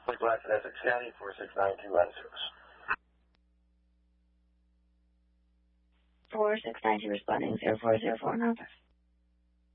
Blackfoot, Essex County, 4692 out of service. 4692 responding 0404 Northwest.